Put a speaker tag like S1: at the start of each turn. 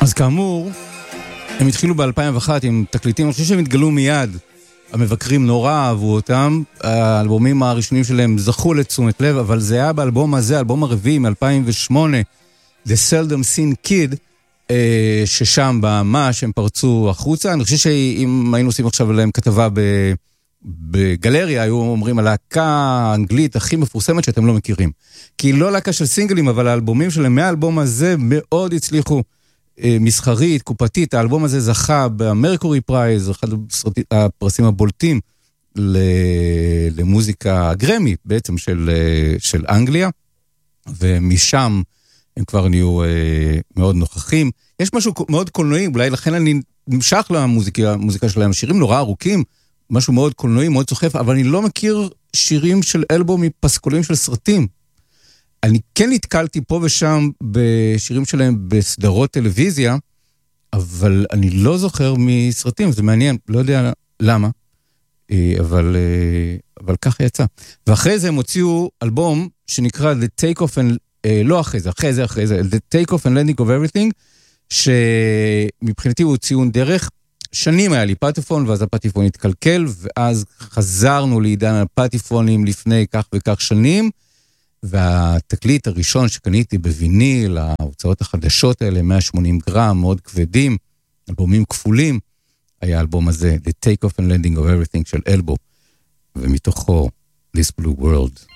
S1: אז כאמור, הם התחילו ב-2001 עם תקליטים, אני חושב שהם התגלו מיד, המבקרים נורא אהבו אותם, האלבומים הראשונים שלהם זכו לתשומת לב, אבל זה היה באלבום הזה, האלבום הרביעי מ-2008, The Seldom Seen Kid, ששם ממש הם פרצו החוצה. אני חושב שאם היינו עושים עכשיו עליהם כתבה בגלריה, היו אומרים הלהקה האנגלית הכי מפורסמת שאתם לא מכירים. כי היא לא להקה של סינגלים, אבל האלבומים שלהם מהאלבום הזה מאוד הצליחו מסחרית, קופתית. האלבום הזה זכה באמריקורי פרייז, אחד הפרסים הבולטים למוזיקה גרמי בעצם של אנגליה, ומשם הם כבר נהיו מאוד נוכחים. יש משהו מאוד קולנועי, אולי לכן אני נמשך למוזיקה שלהם, שירים נורא ארוכים, משהו מאוד קולנועי, מאוד צוחף, אבל אני לא מכיר שירים של אלבום מפסקולים של סרטים. אני כן נתקלתי פה ושם בשירים שלהם בסדרות טלוויזיה, אבל אני לא זוכר מסרטים, זה מעניין, לא יודע למה, אבל ככה יצא. ואחרי זה הם הוציאו אלבום שנקרא The Take Off and... לא אחרי זה, The Take Off and Landing of Everything, שמבחינתי הוא ציון דרך. שנים היה לי פטיפון, ואז הפטיפון התקלקל, ואז חזרנו לעידן הפטיפונים לפני כך וכך שנים, והתקליט הראשון שקניתי בוויניל, ההוצאות החדשות האלה, 180 גרם, מאוד כבדים, אלבומים כפולים, היה האלבום הזה, The Take Off and Landing of Everything של אלבו, ומתוכו, This Blue World.